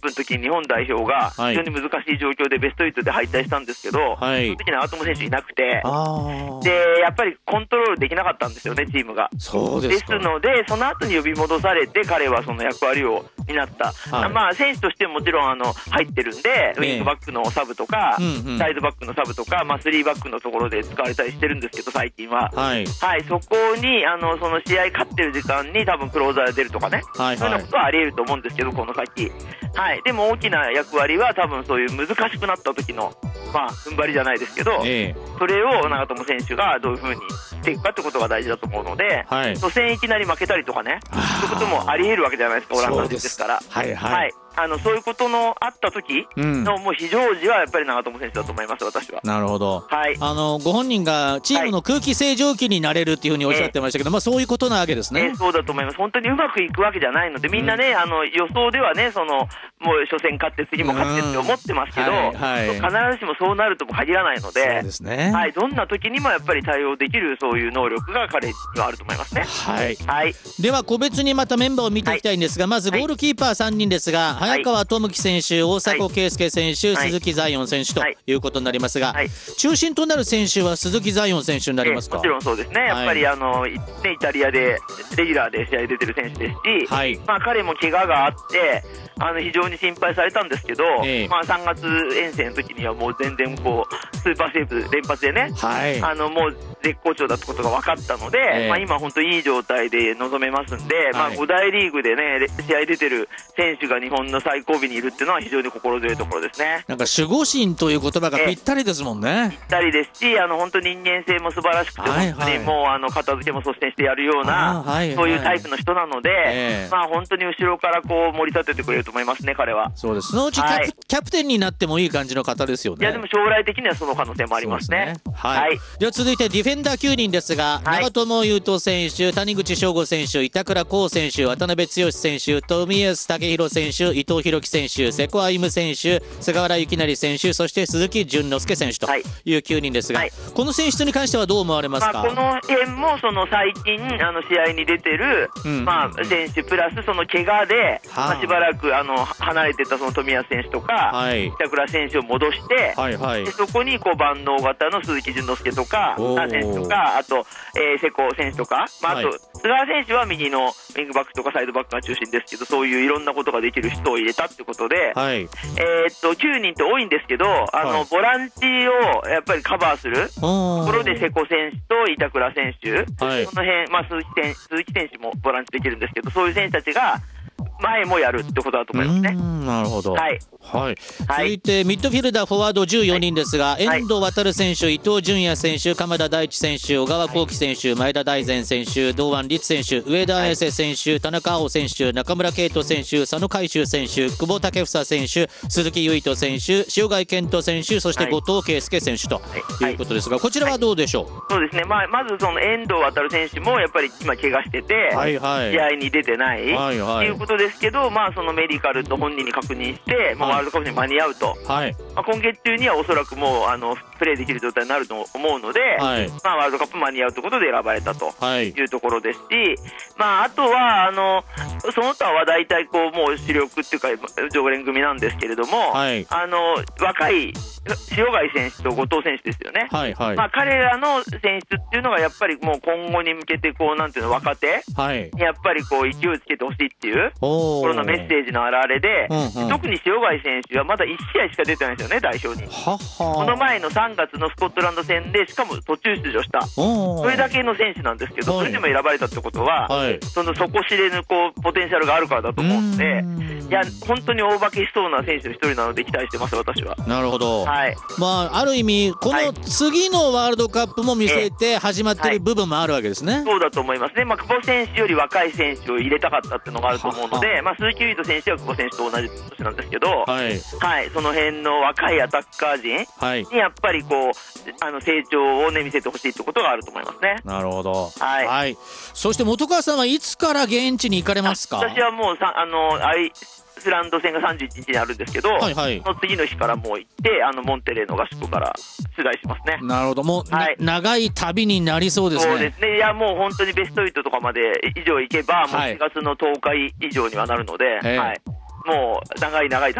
の時に日本代表が非常に難しい状況でベスト8で敗退したんですけど、その時に長友選手いなくて、でやっぱりコントロールできなかったんですよね、チームが。 そうですので、その後に呼び戻されて、彼はその役割を担った、選手としてももちろん入ってるんで、ウィングバックのサブとか、サイドバックのサブとか、3バックのところで使われたりしてるんですけど、最近は。そこにその試合勝ってる時間に多分クローザーで出るとかね、そういうようなことはあり得ると思うんですけど、この先。でも大きな役割は多分そういう難しくなった時の踏ん張りじゃないですけど、それを長友選手がどういう風にしていくかってことが大事だと思うので、初戦いきなり負けたりとかね、そういうこともあり得るわけじゃないですか、オランダですから。そういうことのあった時のもう非常時はやっぱり長友選手だと思います、私は。 なるほど。ご本人がチームの空気清浄機になれるっていうふうにおっしゃってましたけど、そういうことなわけですね。 そうだと思います。本当にうまくいくわけじゃないので、みんなね、予想ではね、もう初戦勝って次も勝ってって思ってますけど、必ずしもそうなるとも限らないので、どんな時にもやっぱり対応できるそういう能力が彼にはあると思いますね。 では個別にまたメンバーを見ていきたいんですが、まずゴールキーパー3人ですが、早川智樹選手、大迫敬介選手、鈴木彩艶選手ということになりますが、中心となる選手は鈴木彩艶選手になりますか？ もちろんそうですね。やっぱりイタリアでレギュラーで試合出てる選手ですし、彼も怪我があって非常に心配されたんですけど、3月遠征の時にはもう全然スーパーセーブ連発でね、もう絶好調だってことが分かったので、今本当にいい状態で臨めますんで、5大リーグでね試合出てる選手が日本の最後尾にいるっていうのは非常に心強いところですね。 なんか守護神という言葉がぴったりですもんね。 ぴったりですし、本当に人間性も素晴らしくて、本当にもう片付けも率先してやるような、そういうタイプの人なので、本当に後ろから盛り立ててくれると思いますね、彼は。 そうです。そのうちキャプテンになってもいい感じの方ですよね。 いやでも将来的にはその可能性もありますね。 では続いてディフェンダー9人ですが、長友佑都選手、谷口彰悟選手、板倉滉選手、渡辺剛選手、冨安健洋選手、伊藤洋輝選手、瀬古歩夢選手、菅原由成選手、そして鈴木淳之介選手という9人ですが、この選出に関してはどう思われますか？ この辺も最近試合に出てる選手プラスその怪我でしばらく離れてたその冨安選手とか板倉選手を戻して、でそこに万能型の鈴木淳之介とか選手とか、あと瀬古選手とか、あと菅原選手は右のウィングバックとかサイドバックが中心ですけど、そういういろんなことができる人を入れたってことで、9人って多いんですけど、ボランチをやっぱりカバーするところで瀬古選手と板倉選手、その辺、鈴木選手もボランチできるんですけど、そういう選手たちが前もやるってことだと思いますね。 なるほど。続いてミッドフィルダー、フォワード14人ですが、遠藤航選手、伊東純也選手、鎌田大地選手、小川航基選手、前田大然選手、堂安律選手、上田綺世選手、田中碧選手、中村敬斗選手、佐野海舟選手、久保建英選手、鈴木唯人選手、塩貝健人選手、そして後藤圭介選手ということですが、こちらはどうでしょう？ そうですね。まずその遠藤航選手もやっぱり今怪我してて、試合に出てないということですけど、そのメディカルと本人に確認して、ワールドカップに間に合うと、今月中にはおそらくもうプレーできる状態になると思うので、ワールドカップ間に合うということで選ばれたというところですし、あとはその他は大体もう主力っていうか常連組なんですけれども、若い塩貝選手と後藤選手ですよね。彼らの選出っていうのがやっぱりもう今後に向けてなんていうの、若手にやっぱり勢いつけてほしいっていうところのメッセージの表れで、特に塩貝選手はまだ1試合しか出てないんですよね、代表に。この前の3月のスコットランド戦でしかも途中出場した、それだけの選手なんですけど、それでも選ばれたってことは、その底知れぬポテンシャルがあるからだと思うので、いや本当に大化けしそうな選手の一人なので期待してます、私は。 なるほど。ある意味この次のワールドカップも見据えて始まっている部分もあるわけですね。 そうだと思いますね。久保選手より若い選手を入れたかったっていうのがあると思うので、鈴木唯人選手は久保選手と同じ年なんですけど、その辺の若いアタッカー陣にやっぱり成長を見せてほしいってことがあると思いますね。 なるほど。そして本川さんはいつから現地に行かれますか？ 私はもうアイスランド戦が31日にあるんですけど、その次の日からもう行ってモンテレーの合宿から取材しますね。 なるほど。もう、長い旅になりそうですね。 そうですね。いやもう本当にベスト8とかまで以上行けばもう4月の10日以上にはなるので、もう長い